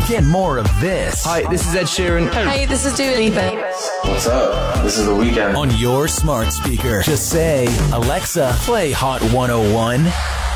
Get more of this. Hi, this is Ed Sheeran. Hey, this is Dua Lipa. What's up? This is The Weeknd. On your smart speaker. Just say, Alexa, play Hot 101.